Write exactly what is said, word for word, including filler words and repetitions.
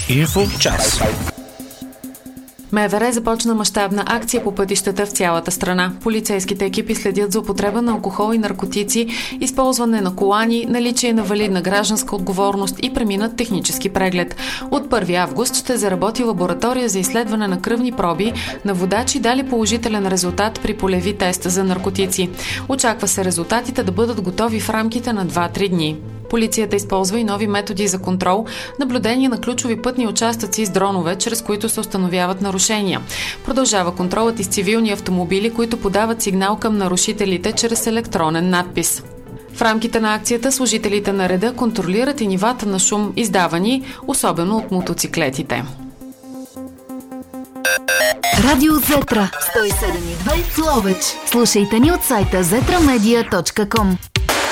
Инфо час. МВР започна мащабна акция по пътищата в цялата страна. Полицейските екипи следят за употреба на алкохол и наркотици, използване на колани, наличие на валидна гражданска отговорност и преминат технически преглед. От първи август ще заработи лаборатория за изследване на кръвни проби на водачи, дали положителен резултат при полеви тест за наркотици. Очаква се резултатите да бъдат готови в рамките на два-три дни. Полицията използва и нови методи за контрол, наблюдение на ключови пътни участъци с дронове, чрез които се установяват нарушения. Продължава контролът и с цивилни автомобили, които подават сигнал към нарушителите чрез електронен надпис. В рамките на акцията служителите на реда контролират и нивата на шум, издавани особено от мотоциклетите. Радио Зетра сто и седем и две в Ловеч. Слушайте ни от сайта зетра медия точка ком.